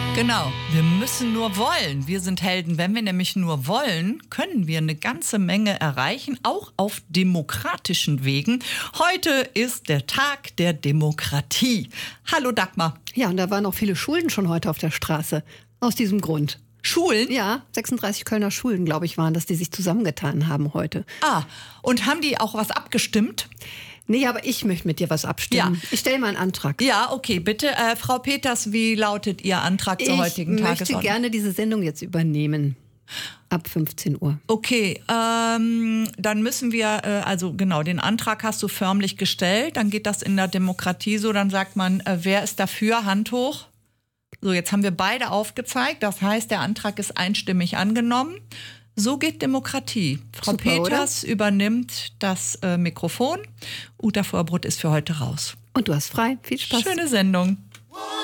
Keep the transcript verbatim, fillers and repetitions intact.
Genau, wir müssen nur wollen. Wir sind Helden. Wenn wir nämlich nur wollen, können wir eine ganze Menge erreichen, auch auf demokratischen Wegen. Heute ist der Tag der Demokratie. Hallo Dagmar. Ja, und da waren auch viele Schulen schon heute auf der Straße. Aus diesem Grund. Schulen? Ja, sechsunddreißig Kölner Schulen, glaube ich, waren das, die sich zusammengetan haben heute. Ah, und haben die auch was abgestimmt? Nee, aber ich möchte mit dir was abstimmen. Ja. Ich stelle mal einen Antrag. Ja, okay, bitte. Äh, Frau Peters, wie lautet Ihr Antrag zur heutigen Ich möchte Tagesordnung? gerne diese Sendung jetzt übernehmen. Ab fünfzehn Uhr. Okay, ähm, dann müssen wir, äh, also genau, den Antrag hast du förmlich gestellt. Dann geht das in der Demokratie so, dann sagt man, äh, wer ist dafür? Hand hoch. So, jetzt haben wir beide aufgezeigt. Das heißt, der Antrag ist einstimmig angenommen. So geht Demokratie. Frau Super, Peters oder? Übernimmt das äh, Mikrofon. Uta Vorbrot ist für heute raus. Und du hast frei. Viel Spaß. Schöne Sendung.